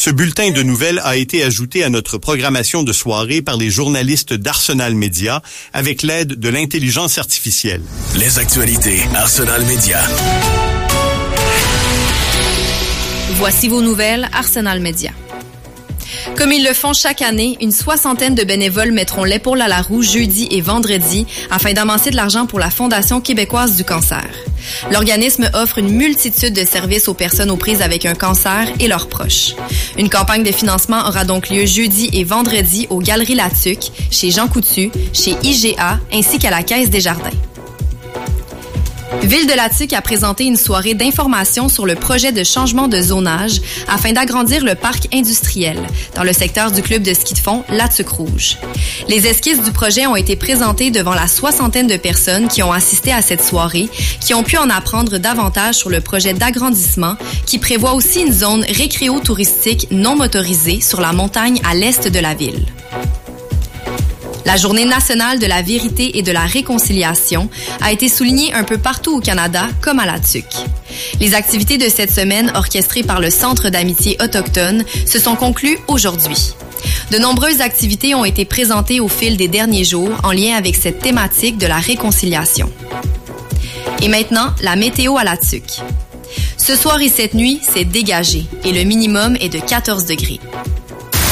Ce bulletin de nouvelles a été ajouté à notre programmation de soirée par les journalistes d'Arsenal Média avec l'aide de l'intelligence artificielle. Les actualités Arsenal Média. Voici vos nouvelles Arsenal Média. Comme ils le font chaque année, une soixantaine de bénévoles mettront l'épaule à la roue jeudi et vendredi afin d'amasser de l'argent pour la Fondation québécoise du cancer. L'organisme offre une multitude de services aux personnes aux prises avec un cancer et leurs proches. Une campagne de financement aura donc lieu jeudi et vendredi aux Galeries Latuc, chez Jean Coutu, chez IGA ainsi qu'à la Caisse des Jardins. Ville de Latuc a présenté une soirée d'information sur le projet de changement de zonage afin d'agrandir le parc industriel dans le secteur du club de ski de fond Latuc Rouge. Les esquisses du projet ont été présentées devant la soixantaine de personnes qui ont assisté à cette soirée, qui ont pu en apprendre davantage sur le projet d'agrandissement qui prévoit aussi une zone récréo-touristique non motorisée sur la montagne à l'est de la ville. La Journée nationale de la vérité et de la réconciliation a été soulignée un peu partout au Canada, comme à Latuc. Les activités de cette semaine, orchestrées par le Centre d'amitié autochtone, se sont conclues aujourd'hui. De nombreuses activités ont été présentées au fil des derniers jours en lien avec cette thématique de la réconciliation. Et maintenant, la météo à Latuc. Ce soir et cette nuit, c'est dégagé et le minimum est de 14 degrés.